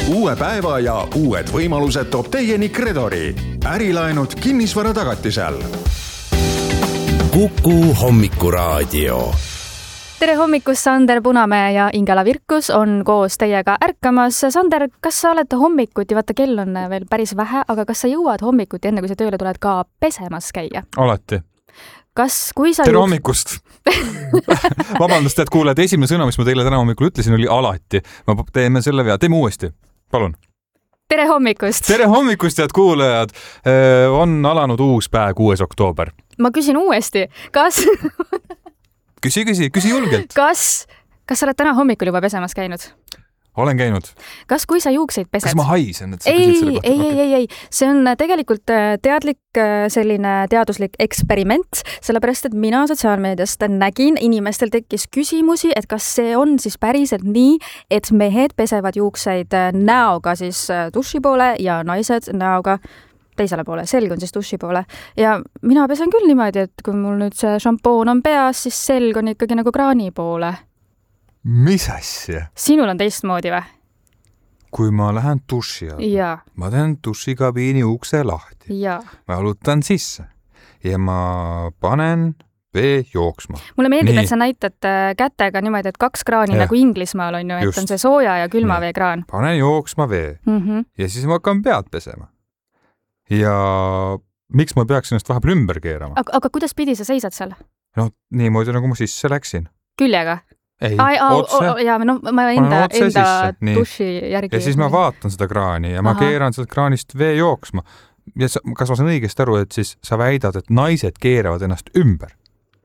Uue päeva ja uued võimalused toob teieni Kredori. Ärilaenud kinnisvara tagatisel. Kuku hommikuraadio. Tere hommikust, Sander Punamäe ja Ingela Virkus on koos teiega ärkamas. Sander, kas sa oled hommikuti, vaata kell on veel päris vähe, aga kas sa jõuad hommikuti, enne kui sa tööle tuled, ka pesemas käia? Alati. Tere hommikust! Vabandust, et kuuled, esimene sõna, mis ma teile täna hommikul ütlesin, oli alati. Teeme selle vea, teeme uuesti. Palun. Tere hommikust! Tere hommikust, head kuulajad! On alanud uus päev, 6. oktoober. Ma küsin uuesti, kas... Küsi julgelt. Kas sa oled täna hommikul juba pesemas käinud? Olen käinud. Kas kui sa juukseid pesed? Kas ma haisen? Ei. See on tegelikult teadlik selline teaduslik eksperiment, sellepärast, et mina sotsiaalmeediast nägin, inimestel tekkis küsimusi, et kas see on siis päriselt nii, et mehed pesevad juukseid näoga siis duši poole ja naised näoga teisele poole, selg on siis duši poole. Ja mina pesen küll niimoodi, et kui mul nüüd see šampoon on peas, siis selg on ikkagi nagu kraani poole. Mis asja? Sinul on teistmoodi või? Kui ma lähen duši alla, ma teen dušikabiini ukse lahti. Ma jalutan sisse ja ma panen vee jooksma. Mulle meeldib, et sa näitad kätega niimoodi, et 2 kraani nagu Inglismaal on ju, et on see sooja ja külma vee kraan. Panen jooksma vee ja siis ma hakkan pead pesema. Ja miks ma peaks ennast vahepeal ümber keerama? Aga kuidas pidi sa seisad seal? No niimoodi, nagu ma sisse läksin. Küljega? Ei, otse. Ma enda duši järgi. Ja siis ma vaatan seda kraani ja ma keeran seda kraanist vee jooksma. Ja kas ma saan õigesti aru, et siis sa väidad, et naised keeravad ennast ümber?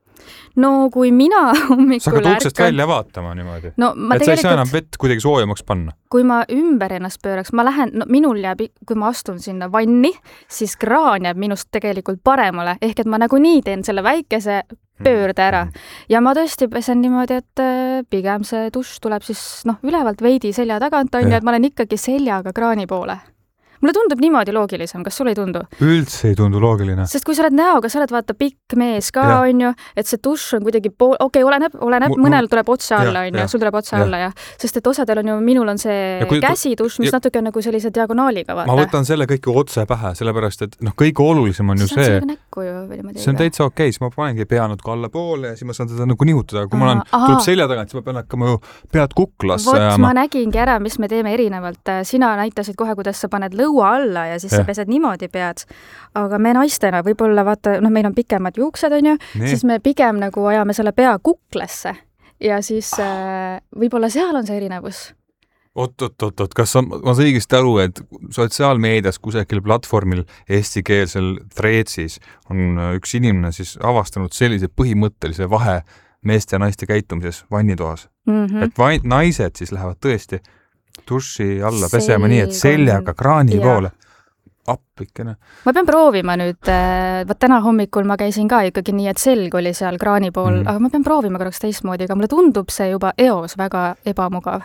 No kui mina hommikul sa hakkad uksest välja vaatama niimoodi. Et sa ei saa enam vett kuidagi soojamaks panna. Kui ma ümber ennast pööraks, ma lähen, minul jääb, kui ma astun sinna vanni, siis kraan jääb minust tegelikult paremale. Ehk et ma nagunii teen selle väikese pöörde ära. Ja ma tõesti pesen niimoodi, et pigem see duš tuleb siis ülevalt veidi selja tagant on ja et ma olen ikkagi seljaga kraani poole. Mulle tundub niimoodi loogilisem, kas sul ei tundu? Üldse ei tundu loogiline. Sest kui sa oled näoga, sa oled vaata pikk mees ka, on ju, et see duš on kuidagi oleneb, mõnel tuleb otsa alla, on ju, sul tuleb otsa alla, sest et osadel on ju, minul on see käsiduš, mis natuke on nagu sellise diagonaaliga, vaata. Ma võtan selle kõik otse pähe, sellepärast, et kõige olulisem on ju see. See on täitsa okei, siis ma panengi pea natuke alla poole ja siis ma saan teda nagu nihutada, kui ma tuleb selja tagant, siis ma pean hakkama ju pead kuklasse. Ma nägingi ära, mis me teeme erinevalt. Sina näitasid kohe, kuidas sa paned lõua alla ja siis sa pesed niimoodi pead. Aga me naistena võib-olla vaata, meil on pikemad juuksed, on ju, siis me pigem nagu ajame selle pea kuklesse ja siis võib-olla seal on see erinevus. Oot, kas ma saan õigesti aru, et sotsiaalmeedias kusagil platvormil eestikeelsel threadsis on üks inimene siis avastanud sellise põhimõttelise vahe meeste ja naiste käitumises vannitoas. Et naised siis lähevad tõesti duši alla pesema nii, et seljaga kraani poole. Appikene. Ma pean proovima nüüd, täna hommikul ma käisin ka ikkagi nii, et selg oli seal kraani pool, aga ma pean proovima korraks teistmoodi, aga mulle tundub see juba eos väga ebamugav.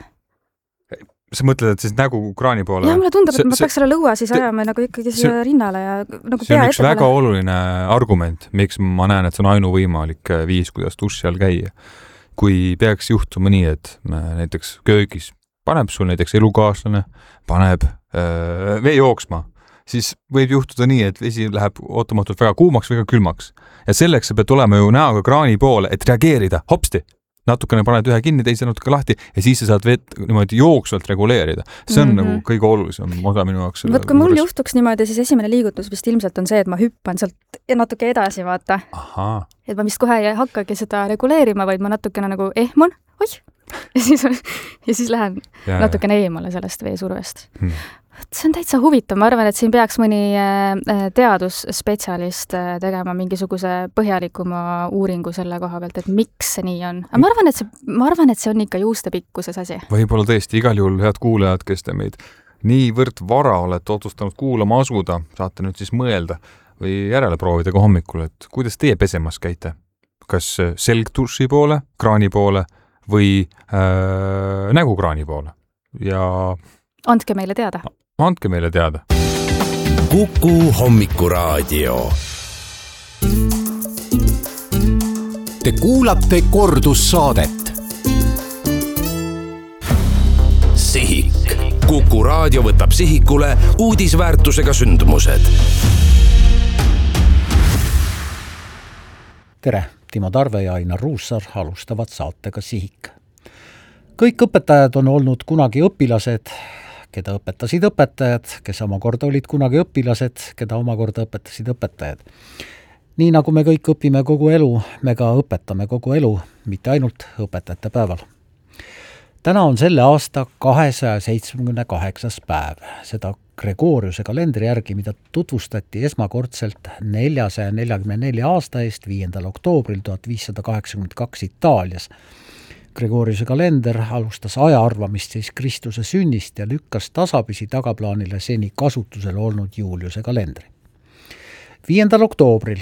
Sa mõtled, et siis nägu kraani poole? Ja mulle tundub, et ma peaks selle lõua siis ajama nagu ikkagi siia rinnale ja nagu see on üks väga oluline argument, miks ma näen, et see on ainuvõimalik viis, kuidas duši all käia. Kui peaks juhtuma nii, et näiteks köögis paneb sul näiteks elukaaslane, paneb vee jooksma, siis võib juhtuda nii, et vesi läheb ootamatult väga kuumaks või ka külmaks. Ja selleks sa pead olema ju näoga kraani poole, et reageerida hopsti. Natukene paned ühe kinni, teise natuke lahti ja siis sa saad vett niimoodi jooksvalt reguleerida. See on nagu kõige olulisem osa minu jaoks. Võt, kui mul juhtuks niimoodi, siis esimene liigutus vist ilmselt on see, et ma hüppan sealt natuke edasi, vaata. Et ma vist kohe ei hakkagi seda reguleerima, vaid ma natukene nagu ehmun, ja siis lähen natukene eemale sellest veesurvest. See on täitsa huvitav. Ma arvan, et siin peaks mõni teadusspetsialist tegema mingisuguse põhjalikuma uuringu selle koha pealt, et miks see nii on. Aga ma arvan, et see on ikka juuste pikkuses asi. Võib-olla tõesti igal juhul head kuulajad, kes te meid niivõrd vara olete otsustanud kuulama asuda, saate nüüd siis mõelda või järele proovida ka hommikul, et kuidas teie pesemas käite? Kas selg duši poole, kraani poole või nägu kraani poole? Ja andke meile teada. Andke meile teada. Kuku hommikuraadio. Te kuulate kordussaadet. Sihik. Kuku Raadio võtab sihikule uudisväärtusega sündmused. Tere, Timo Tarve ja Ainar Ruussaar alustavad saatega Sihik. Kõik õpetajad on olnud kunagi õpilased, keda õpetasid õpetajad, kes omakorda olid kunagi õpilased, keda omakorda õpetasid õpetajad. Nii nagu me kõik õpime kogu elu, me ka õpetame kogu elu, mitte ainult õpetajate päeval. Täna on selle aasta 278. päev, seda Gregoriuse kalendri järgi, mida tutvustati esmakordselt 444 aasta eest 5. oktoobril 1582 Itaalias. Gregoriuse kalender alustas aja arvamist siis Kristuse sünnist ja lükkas tasapisi tagaplaanile seni kasutusel olnud Juliuse kalendri. 5. oktoobril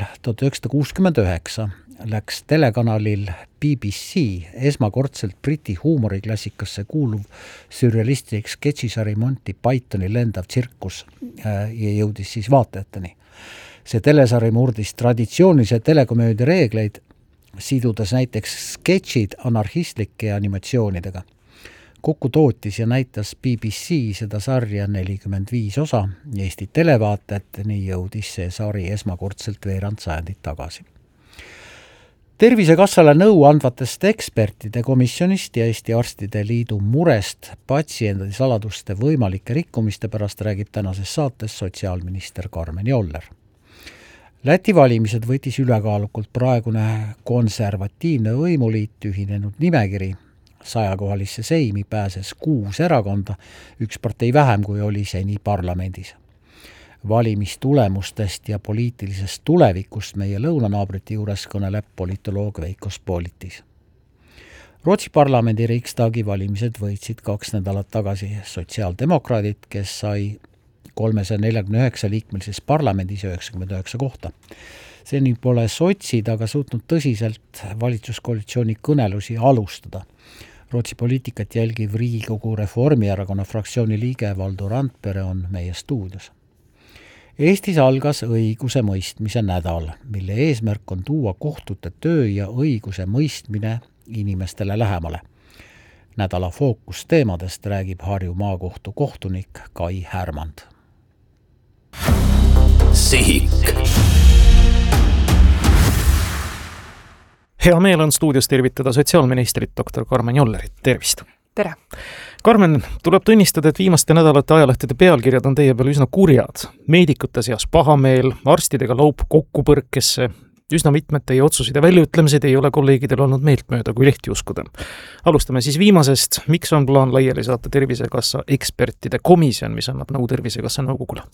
1969 läks telekanalil BBC esmakordselt Briti huumoriklassikasse kuuluv sürrealistlik sketšisari Monty Pythoni lendav tsirkus ja jõudis siis vaatajateni. See telesari murdis traditsioonilise telekomöödia reegleid, sidudes näiteks sketšid anarhistlike animatsioonidega. Kokku tootis ja näitas BBC seda sarja 45 osa. Eesti televaatajateni jõudis see sari esmakordselt veerand sajandit tagasi. Tervisekassale nõu andvatest ekspertide komisjonist ja Eesti Arstide Liidu murest patsiendi saladuste võimalike rikkumiste pärast räägib tänases saates sotsiaalminister Karmen Joller. Läti valimised võttis ülekaalukult praegune konservatiivne võimuliit ühinenud nimekiri. 100-kohalisse seimi pääses 6 erakonda, 1 partei vähem kui oli seni parlamendis. Valimistulemustest ja poliitilisest tulevikust meie lõunanaabrite juures kõneleb politoloog Veiko Spolitis. Rootsi parlamendi Riksdagi valimised võitsid 2 nädalat tagasi sotsiaaldemokraadid, kes sai 349 liikmelises parlamendis 99 kohta. Seni pole sotsid aga suutnud tõsiselt valitsuskoalitsiooni kõnelusi alustada. Rootsi poliitikat jälgiv Riigikogu Reformierakonna fraktsiooni liige Valdo Randpere on meie stuudios. Eestis algas õiguse mõistmise nädal, mille eesmärk on tuua kohtute töö ja õiguse mõistmine inimestele lähemale. Nädala fookusteemadest räägib Harju maakohtu kohtunik Kai Härmand. Sihik. Hea meel on stuudios tervitada sotsiaalministrit dr. Karmen Jollerit. Tervist! Tere! Karmen, tuleb tunnistada, et viimaste nädalate ajalehtede pealkirjad on teie peal üsna kurjad. Meedikute seas pahameel, arstidega laup kokkupõrkesse. Üsna mitmed teie otsused ja väljaütlemised ei ole kolleegidel olnud meeltmööda, kui lehti uskuda. Alustame siis viimasest. Miks on plaan laiali saata Tervisekassa ekspertide komisjon, mis annab nõu Tervisekassa nõukogule?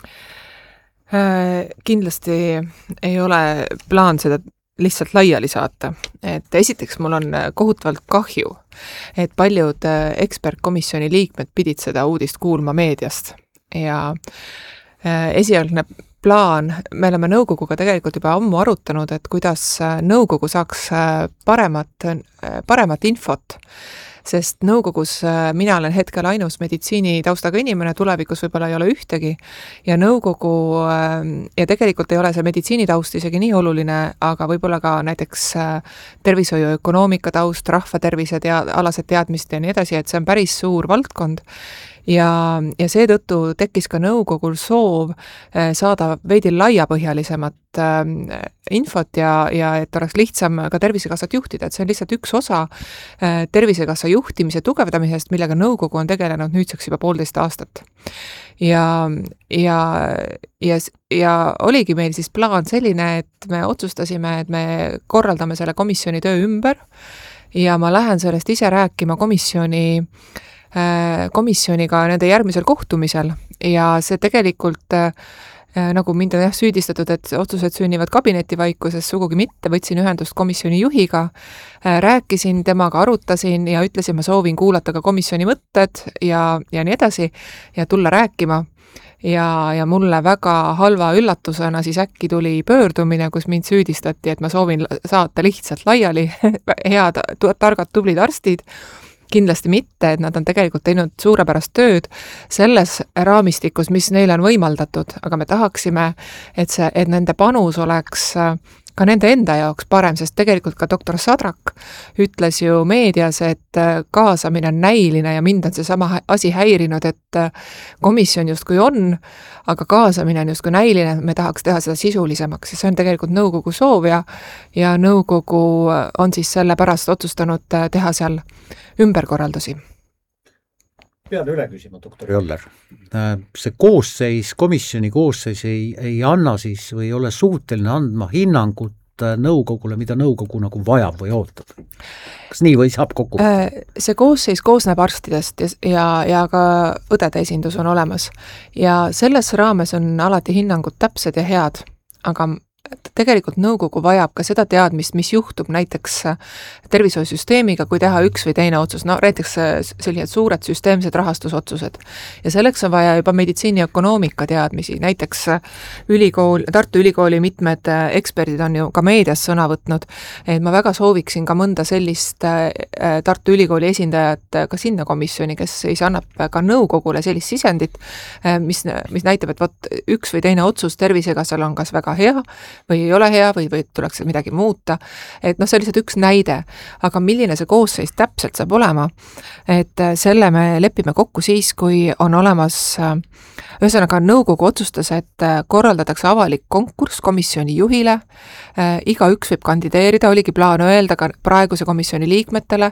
Kindlasti ei ole plaan seda lihtsalt laiali saata. Et esiteks mul on kohutavalt kahju, et paljud ekspertkomisjoni liikmed pidid seda uudist kuulma meediast. Ja esialgne plaan, me oleme nõukoguga tegelikult juba ammu arutanud, et kuidas nõukogu saaks paremat infot, sest nõukogus mina olen hetkel ainus meditsiinitaustaga inimene, tulevikus võib-olla ei ole ühtegi ja nõukogu ja tegelikult ei ole see meditsiinitaust isegi nii oluline, aga võib-olla ka näiteks tervishoiuökonoomika taust, rahvatervise alased teadmised ja nii edasi, et see on päris suur valdkond. Ja seetõttu tekkis ka nõukogul soov saada veidi laiapõhjalisemat infot ja et oleks lihtsam ka Tervisekassat juhtida, et see on lihtsalt üks osa Tervisekassa juhtimise tugevdamisest, millega nõukogu on tegelenud nüüdseks juba 1,5 aastat. Ja oligi meil siis plaan selline, et me otsustasime, et me korraldame selle komisjoni töö ümber ja ma lähen sellest ise rääkima komisjoniga nende järgmisel kohtumisel ja see tegelikult nagu mind on süüdistatud, et otsused sünnivad kabinetivaikuses, sugugi mitte, võtsin ühendust komisjoni juhiga, rääkisin temaga, arutasin ja ütlesin, ma soovin kuulata ka komisjoni mõtted ja nii edasi ja tulla rääkima. Ja mulle väga halva üllatusena siis äkki tuli pöördumine, kus mind süüdistati, et ma soovin saata lihtsalt laiali head, targad, tublid arstid. Kindlasti mitte, et nad on tegelikult teinud suurepärast tööd selles raamistikus, mis neile on võimaldatud, aga me tahaksime, et nende panus oleks ka nende enda jaoks parem, sest tegelikult ka doktor Sadrak ütles ju meedias, et kaasamine on näiline ja mind on see sama asi häirinud, et komisjon justkui on, aga kaasamine on justkui näiline, me tahaks teha seda sisulisemaks ja see on tegelikult nõukogu soov ja nõukogu on siis selle pärast otsustanud teha seal ümberkorraldusi. Pean üle küsima, doktor Joller. See koosseis, komisjoni koosseis ei anna siis või ei ole suuteline andma hinnangut nõukogule, mida nõukogu nagu vajab või ootab. Kas nii või saab kokku? See koosseis koosneb arstidest ja ka õdede esindus on olemas. Ja selles raames on alati hinnangud täpsed ja head, aga tegelikult nõukogu vajab ka seda teadmist, mis juhtub näiteks tervishoiusüsteemiga, kui teha üks või teine otsus, no näiteks sellised suured süsteemsed rahastusotsused. Ja selleks on vaja juba meditsiiniökonoomika teadmisi, näiteks Tartu Ülikooli mitmed eksperdid on ju ka meedias sõna võtnud, et ma väga sooviksin ka mõnda sellist Tartu Ülikooli esindajat ka sinna komisjoni, kes siis annab ka nõukogule sellist sisendit, mis näitab, et võt, üks või teine otsus Tervisekassal on kas väga hea või ei ole hea või tuleks midagi muuta. Et see on lihtsalt üks näide, aga milline see koosseis täpselt saab olema, et selle me lepime kokku siis, kui on olemas, ühesõnaga nõukogu otsustas, et korraldatakse avalik konkurss komisjoni juhile, igaüks võib kandideerida, oligi plaan öelda ka praeguse komisjoni liikmetele,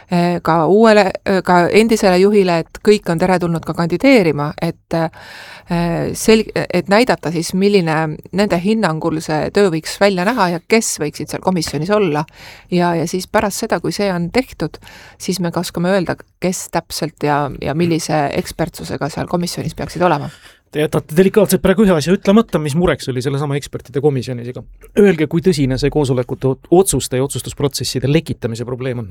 ka endisele juhile, et kõik on teretulnud ka kandideerima, et näidata siis, milline nende hinnangul see töö võiks välja näha ja kes võiksid seal komisjonis olla. Ja siis pärast seda, kui see on tehtud, siis me oskame öelda, kes täpselt ja millise ekspertsusega seal komisjonis peaksid olema. Te jätate delikaatselt praegu ühe asja ütlemata, mis mureks oli selle sama ekspertide komisjonisiga. Öelge, kui tõsine see koosolekute otsuste ja otsustusprotsesside lekitamise probleem on?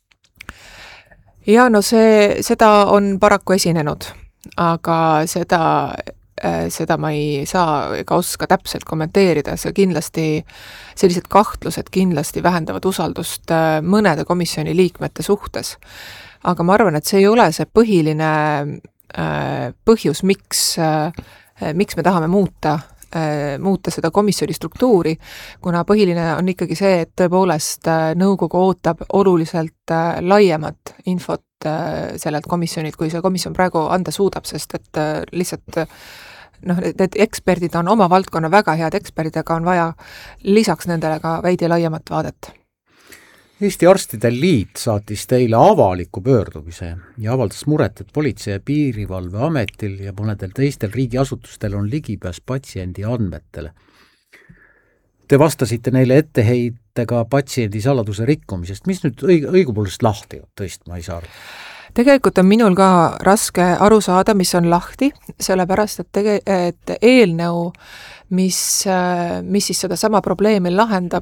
Ja seda on paraku esinenud, aga seda ma ei saa ega oska täpselt kommenteerida, see kindlasti, sellised kahtlused kindlasti vähendavad usaldust mõnede komisjoni liikmete suhtes. Aga ma arvan, et see ei ole see põhiline põhjus, miks me tahame muuta seda komisjoni struktuuri, kuna põhiline on ikkagi see, et tõepoolest nõukogu ootab oluliselt laiemat infot sellelt komisjonilt, kui see komisjon praegu anda suudab, sest et lihtsalt need eksperdid on oma valdkonna väga head eksperdid, aga on vaja lisaks nendele ka veidi laiemat vaadet. Eesti Arstide Liit saatis teile avaliku pöördumise ja avaldas muret, et Politsei- ja Piirivalveametil ja mõnedel teistel riigiasutustel on ligipääs patsiendi andmetele. Te vastasite neile etteheitega patsiendi saladuse rikkumisest. Mis nüüd õigupoolest lahti on? Tõesti, ma ei saa aru. Tegelikult on minul ka raske aru saada, mis on lahti, sellepärast, et eelnõu, mis siis seda sama probleemi lahendab,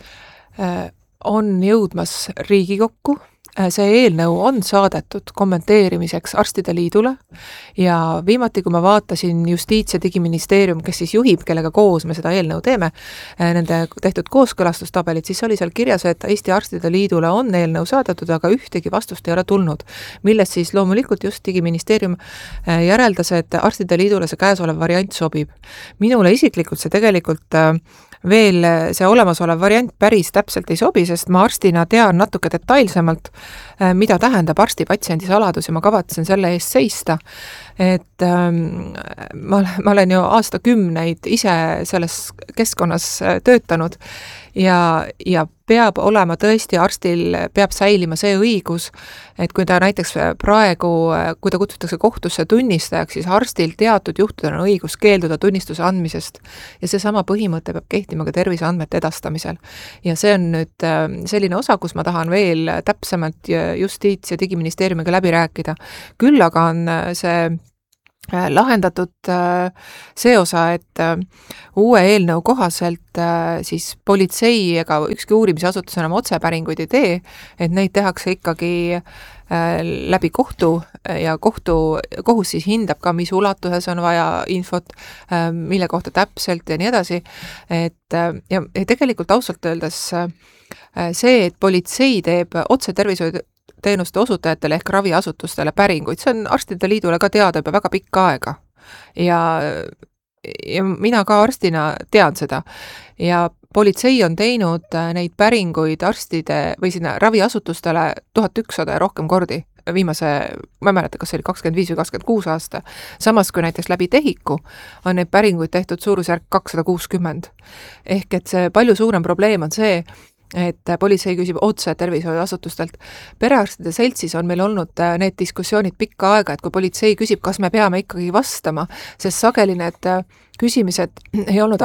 on jõudmas Riigikokku. See eelnõu on saadetud kommenteerimiseks Arstide Liidule ja viimati, kui ma vaatasin Justiits- ja Digiministeerium, kes siis juhib, kellega koos me seda eelnõu teeme, nende tehtud kooskõlastustabelit, siis oli seal kirjas, et Eesti Arstide Liidule on eelnõu saadetud, aga ühtegi vastust ei ole tulnud, millest siis loomulikult just Digiministeerium järeldas, et Arstide Liidule see käesolev variant sobib. Minule isiklikult see tegelikult veel see olemasolev variant päris täpselt ei sobi, sest ma arstina tean natuke detailsemalt, mida tähendab arsti-patsiendi saladus ja ma kavatsen selle eest seista. Et ma olen ju aastakümneid ise selles keskkonnas töötanud ja peab olema tõesti, arstil peab säilima see õigus, et kui ta näiteks praegu, kui ta kutsutakse kohtusse tunnistajaks, siis arstil teatud juhtudel on õigus keelduda tunnistuse andmisest ja see sama põhimõte peab kehtima ka terviseandmete edastamisel. Ja see on nüüd selline osa, kus ma tahan veel täpsemalt Justiits- ja Digiministeeriumiga läbi rääkida. Küll aga on see lahendatud see osa, et uue eelnõu kohaselt siis politsei ega ükski uurimisasutus enam otsepäringuid ei tee, et neid tehakse ikkagi läbi kohtu ja kohus siis hindab ka, mis ulatuses on vaja infot, mille kohta täpselt ja nii edasi. Ja tegelikult ausalt öeldes see, et politsei teeb otse tervishoiuteenuste osutajatele ehk raviasutustele päringuid, see on Arstide Liidule ka teada juba väga pikka aega. Ja ja mina ka arstina tean seda ja politsei on teinud neid päringuid arstide või sinna raviasutustele 1100 ja rohkem kordi viimase, ma ei mäleta, kas see oli 25 või 26 aasta, samas kui näiteks läbi TEHIK-u on neid päringuid tehtud suurusjärk 260. Ehk et see palju suurem probleem on see, et politsei küsib otse tervishoiuasutustelt. Perearstide seltsis on meil olnud need diskussioonid pikka aega, et kui politsei küsib, kas me peame ikkagi vastama, sest sageli need küsimised ei olnud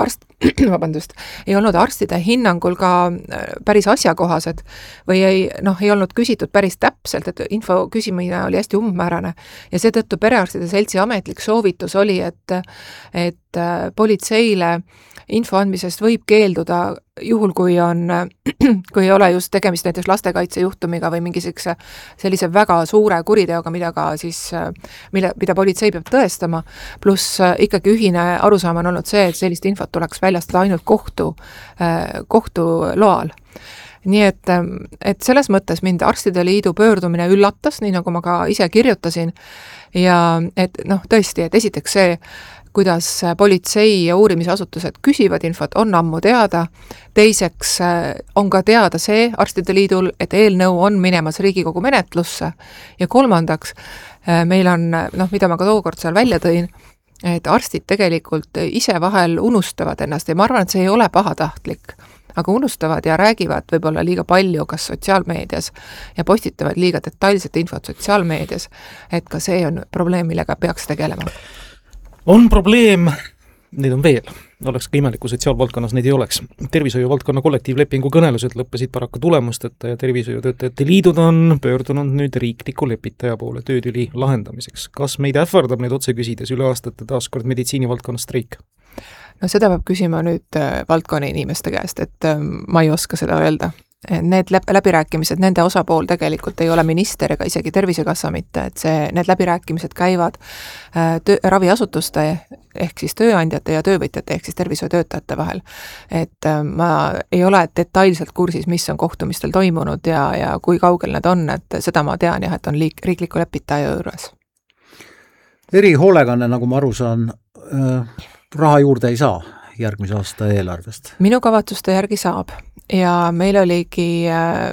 ei olnud arstide hinnangul ka päris asjakohased või ei olnud küsitud päris täpselt, et info küsimine oli hästi umbmäärane ja seetõttu perearstide seltsi ametlik soovitus oli, et politseile info andmisest võib keelduda juhul, kui ei ole just tegemist näiteks lastekaitsejuhtumiga või mingi sellise väga suure kuriteoga, mida politsei peab tõestama, pluss ikkagi ühine arusaam on olnud see, et sellist infot tuleks väljastada ainult kohtu loal. Nii et selles mõttes mind Arstide Liidu pöördumine üllatas, nii nagu ma ka ise kirjutasin ja et tõesti, et esiteks see, kuidas politsei ja uurimisasutused küsivad infot, on ammu teada. Teiseks on ka teada see Arstide Liidul, et eelnõu on minemas Riigikogu menetlusse. Ja kolmandaks, meil on, mida ma ka tookord seal välja tõin, et arstid tegelikult ise vahel unustavad ennast ja ma arvan, et see ei ole pahatahtlik, aga unustavad ja räägivad võib-olla liiga palju kas sotsiaalmeedias ja postitavad liiga detailset infot sotsiaalmeedias, et ka see on probleem, millega peaks tegelema. On probleem, neid on veel, oleks ka imelik, kui sotsiaalvaldkonnas neid ei oleks. Tervishoiuvaldkonna kollektiivlepingu kõnelused lõppesid paraku tulemusteta ja tervishoiutöötajate liidud on pöördunud nüüd riikliku lepitaja poole töötüli lahendamiseks. Kas meid ähvardab neid otse küsides üle aastate taaskord meditsiinivaldkonna streik? Seda peab küsima nüüd valdkonna inimeste käest, et ma ei oska seda öelda. Need läbirääkimised, nende osapool tegelikult ei ole minister ega isegi Tervisekassa mitte, et need läbirääkimised käivad raviasutuste ehk siis tööandjate ja töövõtjate ehk siis tervishoiutöötajate vahel. Et ma ei ole detailselt kursis, mis on kohtumistel toimunud ja kui kaugel need on, et seda ma tean jah, et on riikliku lepitaja juures. Erihoolekanne, nagu ma aru saan, raha juurde ei saa järgmise aasta eelarvest? Minu kavatsuste järgi saab ja meil oligi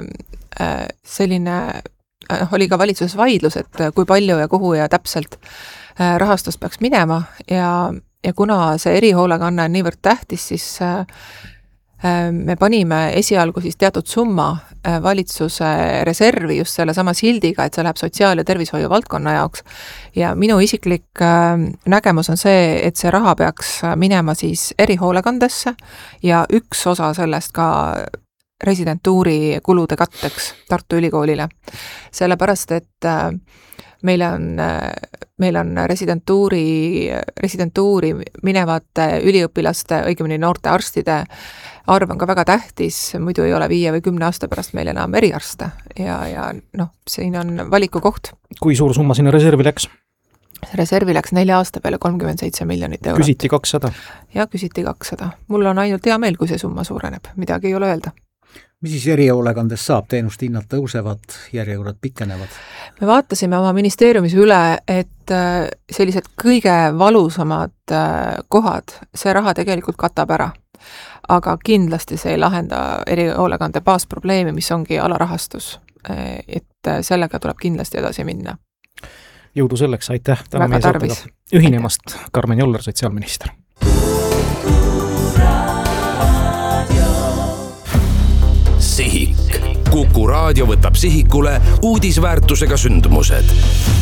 oli ka valitsuses vaidlus, et kui palju ja kuhu ja täpselt rahastust peaks minema ja kuna see erihoolekanne on niivõrd tähtis, siis me panime esialgu siis teatud summa valitsuse reservi just selle sama sildiga, et see läheb sotsiaal- ja tervishoiu valdkonna jaoks. Ja minu isiklik nägemus on see, et see raha peaks minema siis erihoolekandesse ja üks osa sellest ka residentuuri kulude katteks Tartu Ülikoolile. Sellepärast, et meil on residentuuri minevate üliõpilaste, õigemini noorte arstide arv on ka väga tähtis, muidu ei ole 5 või 10 aasta pärast meil enam eriarste ja siin on valiku koht. Kui suur summa sinna reservi läks? Reservi läks 4 aasta peale 37 miljonit eurot. Küsiti 200? Ja küsiti 200. Mul on ainult hea meel, kui see summa suureneb, midagi ei ole öelda. Mis siis erihoolekandest saab? Teenust hinnad tõusevad, järjekorrad pikenevad? Me vaatasime oma ministeeriumis üle, et sellised kõige valusamad kohad, see raha tegelikult katab ära. Aga kindlasti see ei lahenda erihoolekande baasprobleemi, mis ongi alarahastus. Et sellega tuleb kindlasti edasi minna. Jõudu selleks, aitäh täna meie saatega ühinemast, Karmen Joller, sotsiaalminister. Sihik. Kuku raadio võtab sihikule uudisväärtusega sündmused.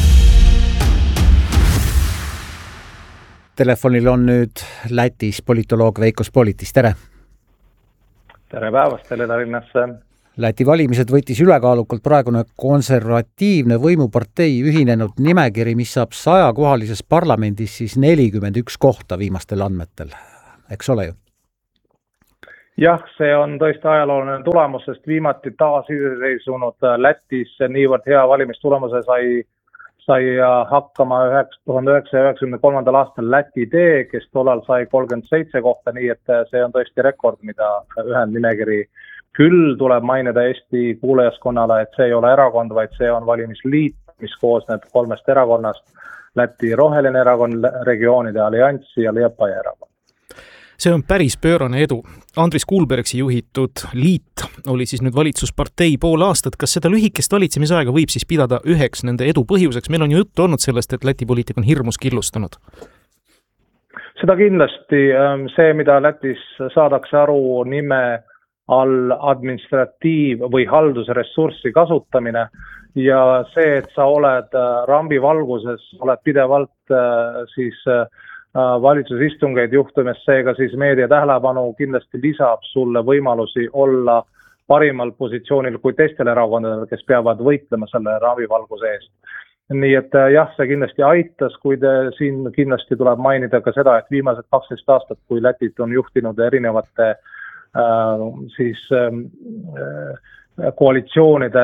Telefonil on nüüd Lätis politoloog Veiko Spolitis, tere! Tere päevast teile Tallinnasse! Läti valimised võttis ülekaalukalt praegune konservatiivne võimupartei ühinenud nimekiri, mis saab 100-kohalises parlamendis siis 41 kohta viimastel andmetel. Eks ole ju? Jah, see on tõesti ajalooline tulemus, sest viimati taasiseseisunud Lätis niivõrd hea valimistulemuse sai hakkama 1993. aastal Läti tee, kes tollal sai 37 kohta, nii et see on tõesti rekord, mida ühendnimekiri küll tuleb mainida Eesti kuulajaskonnale, et see ei ole erakond, vaid see on valimisliit, mis koosneb 3 erakonnast, Läti Roheline Erakond, Regioonide Allianss ja Liepaja Erakond. See on päris pöörane edu. Andris Kulbergsi juhitud liit oli siis nüüd valitsuspartei pool aastat. Kas seda lühikest valitsemisaega võib siis pidada üheks nende edu põhjuseks? Meil on ju juttu olnud sellest, et Läti poliitik on hirmus killustunud. Seda kindlasti. See, mida Lätis saadakse aru nime all administratiiv- või haldusressurssi kasutamine ja see, et sa oled rambi valguses, oled pidevalt siis valitsusistungeid juhtumes, seega siis meedia tähelepanu kindlasti lisab sulle võimalusi olla parimal positsioonil kui teistel erakondadel, kes peavad võitlema selle ravivalguse eest. Nii et jah, see kindlasti aitas, kuid siin kindlasti tuleb mainida ka seda, et viimased 12 aastat, kui Lätit on juhtinud erinevate koalitsioonide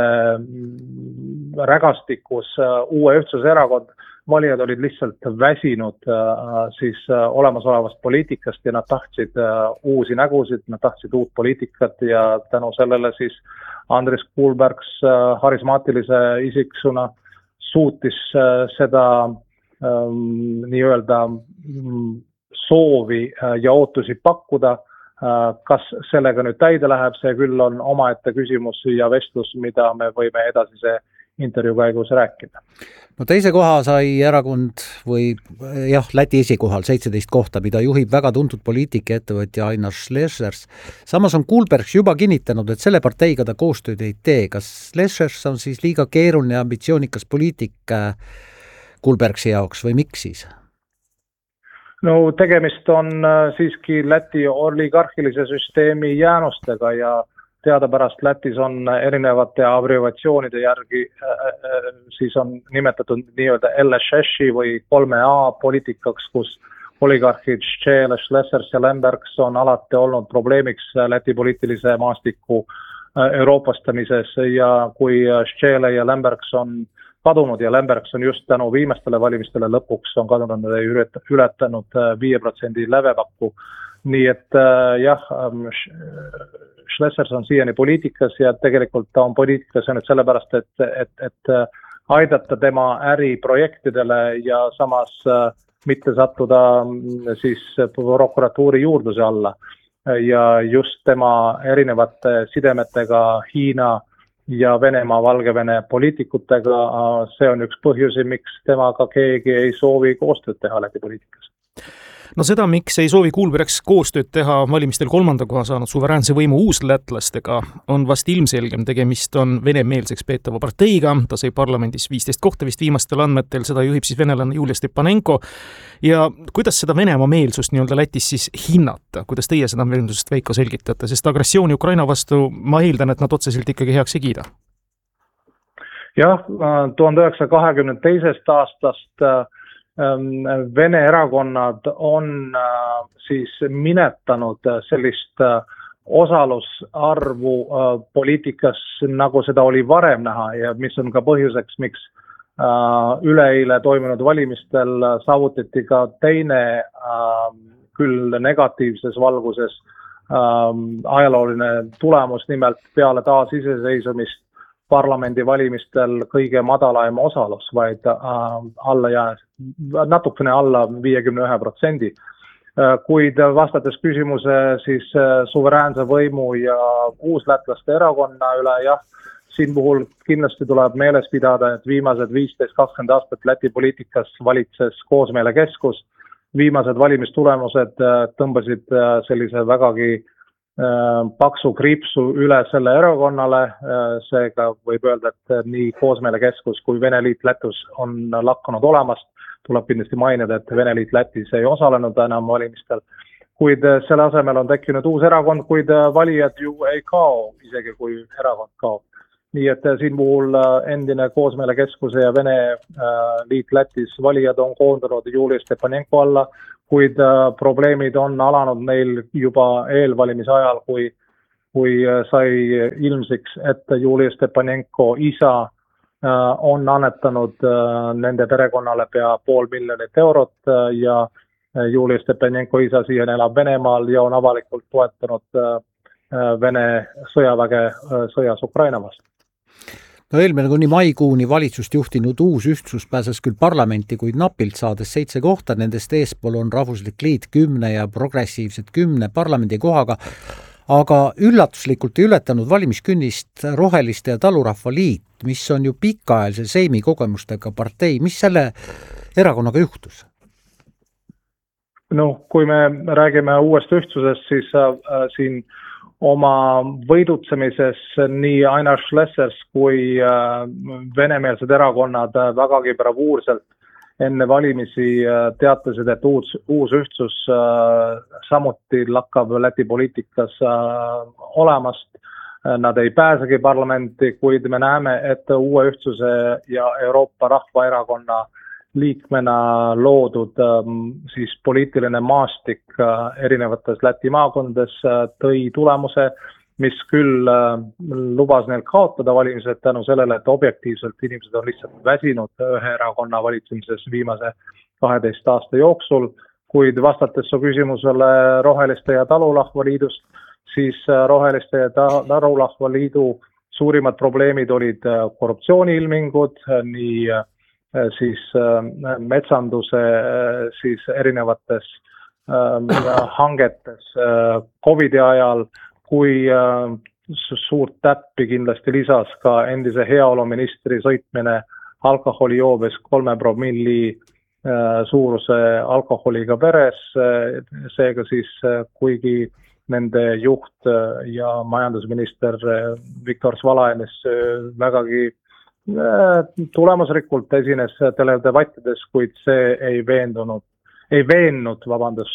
rägastikus uue ühtsuserakond, valijad olid lihtsalt väsinud siis olemasolevast poliitikast ja nad tahtsid uusi nägusid, nad tahtsid uut poliitikat ja tänu sellele siis Andris Kulbergs harismaatilise isiksuna suutis seda nii-öelda soovi ja ootusi pakkuda. Kas sellega nüüd täide läheb, see küll on omaette küsimus ja vestlus, mida me võime edasise intervjuu käigus rääkida. No teise koha sai erakond või jah, Läti esikohal 17 kohta, mida juhib väga tuntud poliitik ja ettevõtja Ainar Šlešers. Samas on Kulbergs juba kinnitanud, et selle parteiga ta koostööd ei tee. Kas Šlešers on siis liiga keeruline ja ambitsioonikas poliitik Kulbergsi jaoks või miks siis? No tegemist on siiski Läti oligarhilise süsteemi jäänustega ja teadapärast Lätis on erinevate abbreviatsioonide järgi siis on nimetatud nii-öelda LSS-i või 3A poliitikaks, kus oligarhid Ščele, Šlesers ja Lembergs on alati olnud probleemiks Läti poliitilise maastiku euroopastamises ja kui Ščele ja Lembergs on kadunud ja Lembergs on just tänu viimastele valimistele lõpuks on kadunud ja ületanud 5% lävepakku. Nii et jah, Šlesers on siiani poliitikas ja tegelikult ta on poliitikas nüüd sellepärast, et aidata tema äriprojektidele ja samas mitte sattuda siis prokuratuuri juurdluse alla. Ja just tema erinevate sidemetega Hiina ja Venemaa, Valgevene poliitikutega, see on üks põhjusi, miks temaga keegi ei soovi koostööd teha Läti poliitikas. No seda, miks ei soovi Kulbergs koostööd teha valimistel 3. koha saanud suveräänse võimu uuslätlastega, on vast ilmselgem. Tegemist on venemeelseks peetava parteiga, ta sai parlamendis 15 kohta vist viimastel andmetel, seda juhib siis venelane Julia Stepanenko. Ja kuidas seda Venemaa meelsust nii-öelda Lätis siis hinnata? Kuidas teie seda meelsust, Veiko, selgitate? Sest agressiooni Ukraina vastu ma eeldan, et nad otseselt ikkagi heaks ei kiida. Jah, 1922. aastast Vene erakonnad on siis minetanud sellist osalusarvu poliitikas, nagu seda oli varem näha ja mis on ka põhjuseks, miks üleeile toimunud valimistel saavutati ka teine küll negatiivses valguses ajalooline tulemus, nimelt peale taasiseseisvumist parlamendivalimistel kõige madalaim osalus, vaid natukene alla 51%. Kuid vastates küsimuse siis suveräänse võimu ja uuslätlaste erakonna üle, jah, siin puhul kindlasti tuleb meeles pidada, et viimased 15-20 aastat Läti poliitikas valitses koosmeelekeskus. Viimased valimistulemused tõmbasid sellise vägagi paksu kriipsu üle selle erakonnale, seega võib öelda, et nii koosmeelekeskus kui Vene Liit Lätus on lakkunud olemast. Tuleb kindlasti mainida, et Vene Liit Lätis ei osalenud enam valimistel, kuid selle asemel on tekkinud uus erakond, kuid valijad ju ei kao, isegi kui erakond kaob. Nii et siin puhul endine koosmeelekeskuse ja Vene Liit Lätis valijad on koondunud Julia Stepanenko alla, kuid probleemid on alanud neil juba eelvalimise ajal, kui sai ilmsiks, et Julia Stepanenko isa on annetanud nende perekonnale pea $500,000 eurot ja Julia Stepanenko isa siiani elab Venemaal ja on avalikult toetanud Vene sõjaväge sõjas Ukraina vastu. No eelmine kuni maikuuni valitsust juhtinud uus ühtsus pääses küll parlamenti, kuid napilt saades 7 kohta, nendest eespool on Rahvuslik Liit 10 ja progressiivsed 10 parlamendi kohaga, aga üllatuslikult ei ületanud valimiskünnist Roheliste ja Talurahva Liit, mis on ju pikaajalise seimi kogemustega partei. Mis selle erakonnaga juhtus? No, kui me räägime uuest ühtsusest, siis siin oma võidutsemises nii Ainar Schlesers kui venemeelsed erakonnad vägagi bravuurselt enne valimisi teatasid, et uus ühtsus samuti lakkab Läti poliitikas olemast. Nad ei pääsegi parlamenti, kuid me näeme, et uue ühtsuse ja Euroopa Rahvaerakonna liikmena loodud siis poliitiline maastik erinevates Läti maakondades tõi tulemuse, mis küll lubas neil kaotada valimised tänu sellele, et objektiivselt inimesed on lihtsalt väsinud ühe erakonna valitsemises viimase 12 aasta jooksul, kuid vastates su küsimusele Roheliste ja Talurahva Liidust, siis Roheliste ja Talurahva Liidu suurimad probleemid olid korruptsiooniilmingud, nii siis metsanduse siis erinevates hangetes COVID-i ajal, kui suurt täppi kindlasti lisas ka endise heaoluministri sõitmine alkoholijoobes 3 promilli suuruse alkoholiga peres. Seega siis, kuigi nende juht ja majandusminister Viktor Svalaenis vägagi tulemusrikult esines teledebattides, kuid see ei veennud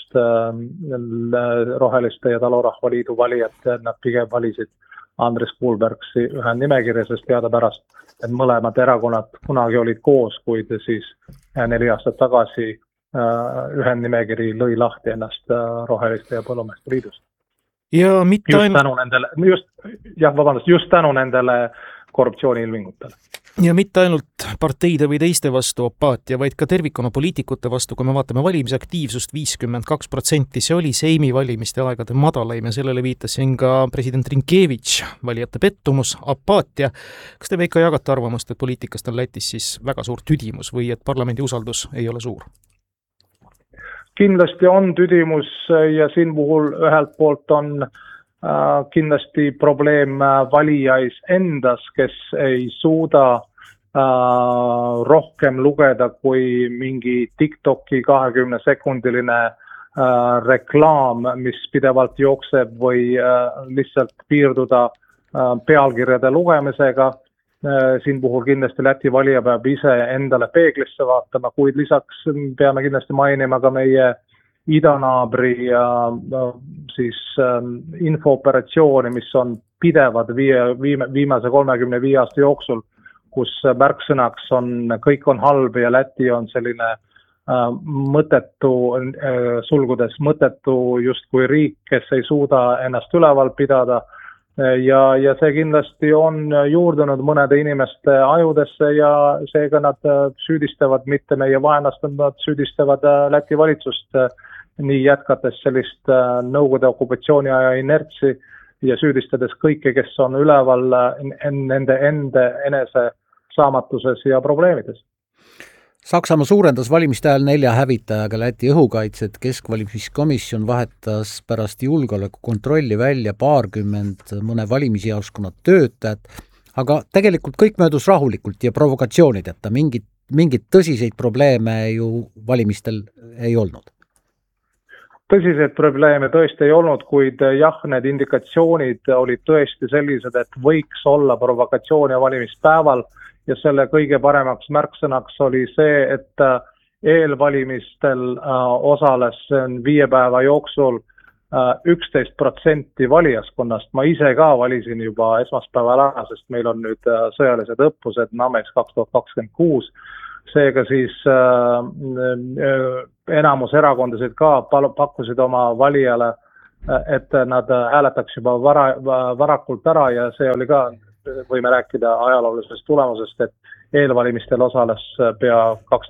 Roheliste ja Talurahva Liidu valijad, nad pigem valisid Andres Kuulbergsi ühe nimekirja, sest teadapärast, et mõlemad erakonnad kunagi olid koos, kuid siis 4 aastat tagasi ühe nimekiri lõi lahti ennast Roheliste ja Põllumeeste Liidust. Ja just tänu nendele korruptsiooniilmingutele. Ja mitte ainult parteide või teiste vastu apaatia, vaid ka tervikuna poliitikute vastu, kui me vaatame valimisaktiivsust 52%, see oli seimi valimiste aegade madalaim ja sellele viitasin ka president Rinkevitš, valijate pettumus, apaatia. Kas te ikka jagate arvamust, et poliitikast on Lätis siis väga suur tüdimus või et parlamendi usaldus ei ole suur? Kindlasti on tüdimus ja siin puhul ühelt poolt on kindlasti probleem valijais endas, kes ei suuda rohkem lugeda kui mingi TikToki 20-sekundiline reklaam, mis pidevalt jookseb või lihtsalt piirduda pealkirjade lugemisega. Siin puhul kindlasti Läti valija peab ise endale peeglisse vaatama, kuid lisaks peame kindlasti mainima ka meie idanaabri ja siis infooperatsiooni, mis on pidevad viimase 35 aasta jooksul, kus märksõnaks on kõik on halb ja Läti on selline mõttetu, sulgudes mõttetu justkui riik, kes ei suuda ennast üleval pidada. Ja see kindlasti on juurdunud mõnede inimeste ajudesse ja seega nad süüdistavad mitte meie vaenlast, nad süüdistavad Läti valitsust nii jätkates sellist Nõukogude okupatsiooni aja inertsi ja süüdistades kõike, kes on üleval nende enese saamatuses ja probleemides. Saksamaa suurendas valimiste ajal 4 hävitajaga Läti õhukaitset, keskvalimiskomisjon vahetas pärast julgeolekukontrolli välja 20 mõne valimisjaoskonna töötajat, aga tegelikult kõik möödus rahulikult ja provokatsioonideta, mingit tõsiseid probleeme ju valimistel ei olnud. Tõsiseid probleeme tõesti ei olnud, kuid jah, need indikatsioonid olid tõesti sellised, et võiks olla provokatsioon ja valimispäeval ja selle kõige paremaks märksõnaks oli see, et eelvalimistel osales 5 päeva jooksul 11% valijaskonnast. Ma ise ka valisin juba esmaspäeval ära, sest meil on nüüd sõjalised õppused NAMES 2026. Seega siis enamus erakondasid ka pakkusid oma valijale, et nad hääletaks juba varakult ära ja see oli ka, võime rääkida ajaloolisest tulemusest, et eelvalimistel osales pea 2